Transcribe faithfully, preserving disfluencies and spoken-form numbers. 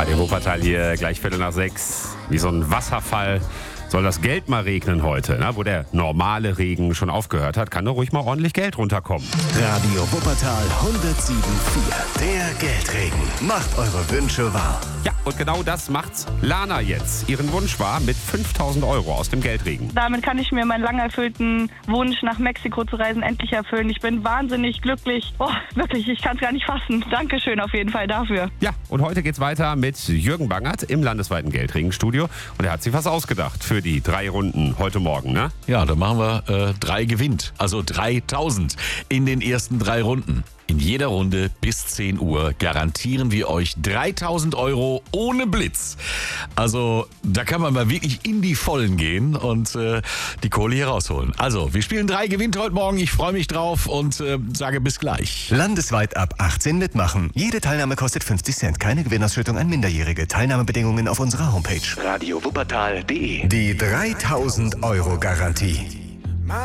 Radio Wuppertal hier, gleich Viertel nach sechs. Wie so ein Wasserfall soll das Geld mal regnen heute. Ne? Wo der normale Regen schon aufgehört hat, kann doch ruhig mal ordentlich Geld runterkommen. Radio Wuppertal hundertsieben Komma vier. Der Geldregen. Macht eure Wünsche wahr. Ja, und genau das macht's Lana jetzt. Ihren Wunsch war mit fünftausend Euro aus dem Geldregen. Damit kann ich mir meinen lang erfüllten Wunsch, nach Mexiko zu reisen, endlich erfüllen. Ich bin wahnsinnig glücklich. Oh, wirklich, ich kann es gar nicht fassen. Dankeschön auf jeden Fall dafür. Ja, und heute geht's weiter mit Jürgen Bangert im landesweiten Geldregenstudio. Und er hat sich was ausgedacht für die drei Runden heute Morgen, ne? Ja, da machen wir äh, drei gewinnt, also dreitausend in den ersten drei Runden. In jeder Runde bis zehn Uhr garantieren wir euch dreitausend Euro ohne Blitz. Also da kann man mal wirklich in die Vollen gehen und äh, die Kohle hier rausholen. Also wir spielen drei gewinnt heute Morgen. Ich freue mich drauf und äh, sage bis gleich. Landesweit ab achtzehn mitmachen. Jede Teilnahme kostet fünfzig Cent. Keine Gewinnausschüttung an Minderjährige. Teilnahmebedingungen auf unserer Homepage. radio wuppertal punkt de. Die dreitausend Euro Garantie.